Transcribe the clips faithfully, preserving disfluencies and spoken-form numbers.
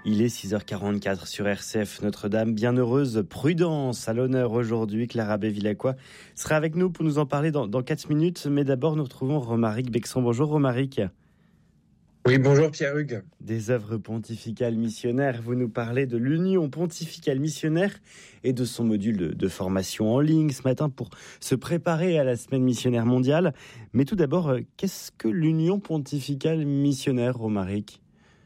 Il est six heures quarante-quatre sur R C F. Notre-Dame, bienheureuse prudence à l'honneur aujourd'hui. Clara Bevilacqua sera avec nous pour nous en parler dans, dans quatre minutes. Mais d'abord, nous retrouvons Romaric Bexon. Bonjour Romaric. Oui, bonjour Pierre-Hugues. Des œuvres pontificales missionnaires. Vous nous parlez de l'Union pontificale missionnaire et de son module de, de formation en ligne ce matin pour se préparer à la semaine missionnaire mondiale. Mais tout d'abord, qu'est-ce que l'Union pontificale missionnaire, Romaric ?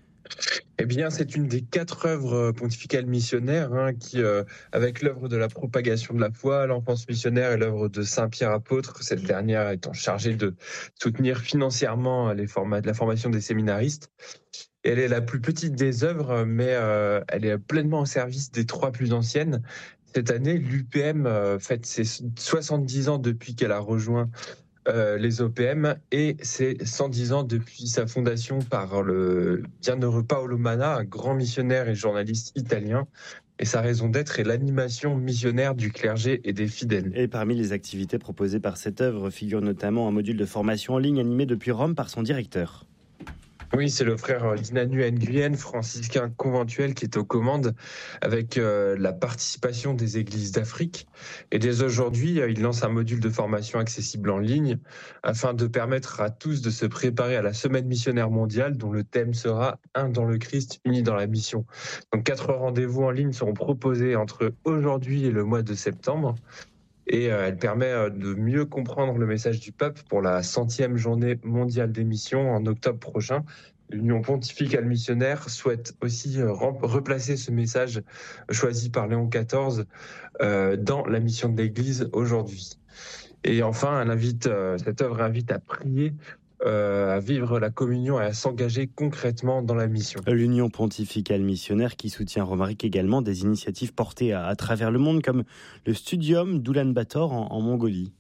Eh bien, c'est une des quatre œuvres pontificales missionnaires hein, qui, euh, avec l'œuvre de la propagation de la foi, l'enfance missionnaire et l'œuvre de Saint Pierre apôtre, cette dernière étant chargée de soutenir financièrement les formats de la formation des séminaristes. Et elle est la plus petite des œuvres, mais euh, elle est pleinement au service des trois plus anciennes. Cette année, l'U P M euh, fête ses soixante-dix ans depuis qu'elle a rejoint Euh, les O P M et c'est cent dix ans depuis sa fondation par le bienheureux Paolo Manna, un grand missionnaire et journaliste italien. Et sa raison d'être est l'animation missionnaire du clergé et des fidèles. Et parmi les activités proposées par cette œuvre figure notamment un module de formation en ligne animé depuis Rome par son directeur. Oui, c'est le frère Dinanu Nguyen, franciscain conventuel, qui est aux commandes avec euh, la participation des églises d'Afrique. Et dès aujourd'hui, il lance un module de formation accessible en ligne afin de permettre à tous de se préparer à la semaine missionnaire mondiale dont le thème sera « Un dans le Christ, unis dans la mission ». Donc quatre rendez-vous en ligne seront proposés entre aujourd'hui et le mois de septembre. Et elle permet de mieux comprendre le message du pape pour la centième journée mondiale des missions en octobre prochain. L'Union pontificale missionnaire souhaite aussi replacer ce message choisi par Léon quatorze dans la mission de l'Église aujourd'hui. Et enfin, elle invite, cette œuvre invite à prier, Euh, à vivre la communion et à s'engager concrètement dans la mission. L'Union pontificale missionnaire qui soutient Romaric également des initiatives portées à, à travers le monde comme le Studium d'Oulan-Bator en, en Mongolie.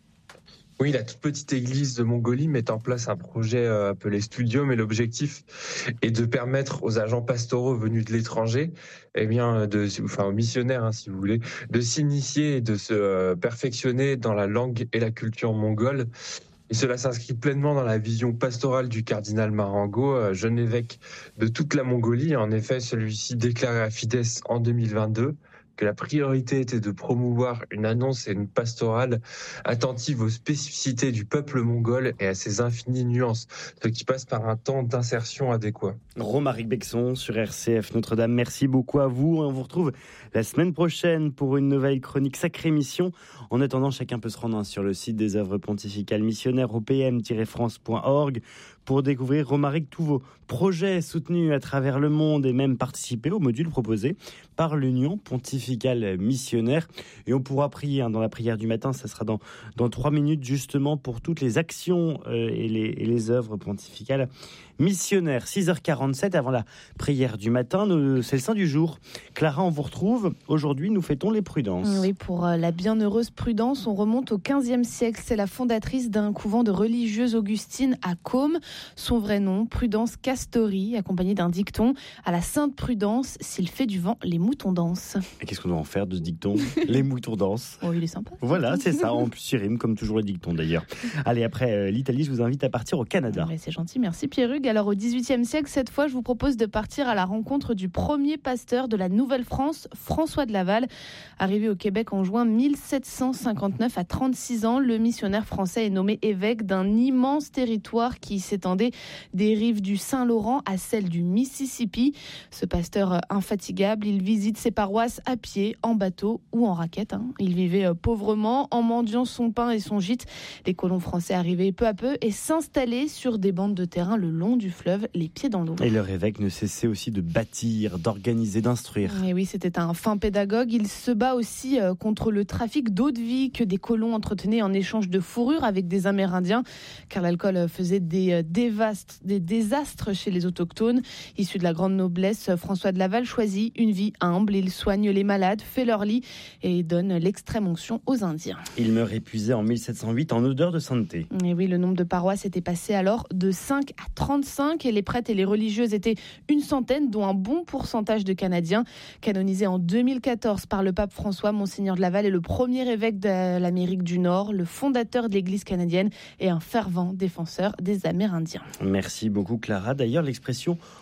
Oui, la toute petite église de Mongolie met en place un projet euh, appelé Studium et l'objectif est de permettre aux agents pastoraux venus de l'étranger, eh bien, de, enfin aux missionnaires hein, si vous voulez, de s'initier et de se euh, perfectionner dans la langue et la culture mongole. Et cela s'inscrit pleinement dans la vision pastorale du cardinal Marengo, jeune évêque de toute la Mongolie. En effet, celui-ci déclarait à Fides en deux mille vingt-deux que la priorité était de promouvoir une annonce et une pastorale attentive aux spécificités du peuple mongol et à ses infinies nuances, ce qui passe par un temps d'insertion adéquat. Romaric Bexon sur R C F Notre-Dame, merci beaucoup à vous. On vous retrouve la semaine prochaine pour une nouvelle chronique Sacrée Mission. En attendant, chacun peut se rendre sur le site des œuvres pontificales missionnaires o p m tiret france point org pour découvrir, Romaric, tous vos projets soutenus à travers le monde et même participer au module proposé par l'Union pontificale missionnaire. Et on pourra prier hein, dans la prière du matin, ça sera dans, dans trois minutes justement pour toutes les actions euh, et, les, et les œuvres pontificales missionnaires. six heures quarante-sept avant la prière du matin, nous, c'est le saint du jour. Clara, on vous retrouve. Aujourd'hui, nous fêtons les prudences. Oui, pour la bienheureuse Prudence, on remonte au quinzième siècle. C'est la fondatrice d'un couvent de religieuses augustines à Côme. Son vrai nom, Prudence Castori, accompagnée d'un dicton. À la Sainte Prudence, s'il fait du vent, les moutons dansent. Et qu'est-ce qu'on doit en faire de ce dicton ? Les moutons dansent. Oh, il est sympa. Voilà, c'est ça. En plus, il rime comme toujours les dictons d'ailleurs. Allez, après euh, l'Italie, je vous invite à partir au Canada. Mais c'est gentil, merci Pierre-Hugues. Alors au dix-huitième siècle, cette fois, je vous propose de partir à la rencontre du premier pasteur de la Nouvelle-France, François de Laval. Arrivé au Québec en juin mille sept cent cinquante-neuf, à trente-six ans, le missionnaire français est nommé évêque d'un immense territoire qui s'étendait des rives du Saint-Laurent à celles du Mississippi. Ce pasteur infatigable, il visite ses paroisses à pied, en bateau ou en raquette. Hein. Il vivait pauvrement, en mendiant son pain et son gîte. Les colons français arrivaient peu à peu et s'installaient sur des bandes de terrain le long du fleuve, les pieds dans l'eau. Et leur évêque ne cessait aussi de bâtir, d'organiser, d'instruire. Et oui, c'était un fin pédagogue. Il se bat aussi contre le trafic d'eau de vie que des colons entretenaient en échange de fourrure avec des Amérindiens, car l'alcool faisait des, dévastes, des désastres chez les autochtones. Issu de la grande noblesse, François de Laval choisit une vie humble. Il soigne les malades, fait leur lit et donne l'extrême onction aux Indiens. Il meurt épuisé en mille sept cent huit en odeur de sainteté. Et oui, le nombre de paroisses était passé alors de cinq à trente-cinq et les prêtres et les religieuses étaient une centaine, dont un bon pourcentage de Canadiens. Canonisé en deux mille quatorze par le pape François, Monseigneur de Laval est le premier évêque de l'Amérique du Nord, le fondateur de l'Église canadienne et un fervent défenseur des Amérindiens. Merci beaucoup Clara. D'ailleurs, l'expression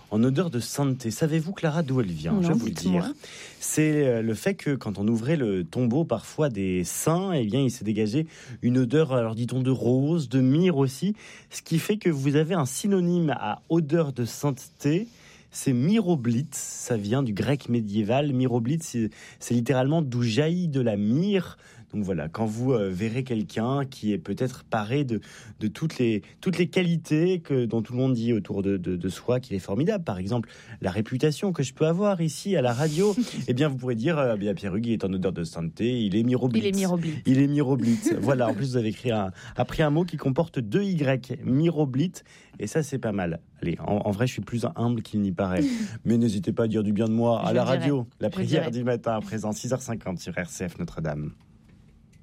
en odeur de sainteté. Savez-vous, Clara, d'où elle vient? Non, Je vais vous le dites-moi. dire. C'est le fait que quand on ouvrait le tombeau parfois des saints, eh bien, il s'est dégagé une odeur, alors dit-on, de rose, de myrrhe aussi, ce qui fait que vous avez un synonyme à odeur de sainteté. C'est myroblite, ça vient du grec médiéval. Myroblite, c'est, c'est littéralement d'où jaillit de la myrrhe. Donc voilà, quand vous euh, verrez quelqu'un qui est peut-être paré de, de toutes, les, toutes les qualités que, dont tout le monde dit autour de, de, de soi qu'il est formidable, par exemple la réputation que je peux avoir ici à la radio, eh bien vous pourrez dire, euh, bien, Pierre Hugues est en odeur de sainteté, il est myroblite. Il est myroblite. Il est myroblite. Voilà, en plus vous avez écrit un, appris un mot qui comporte deux Y, myroblite, et ça c'est pas mal. Allez, en, en vrai je suis plus humble qu'il n'y paraît, mais n'hésitez pas à dire du bien de moi Je à la dirai. radio. La Je prière dirai. du matin à présent, six heures cinquante sur R C F Notre-Dame.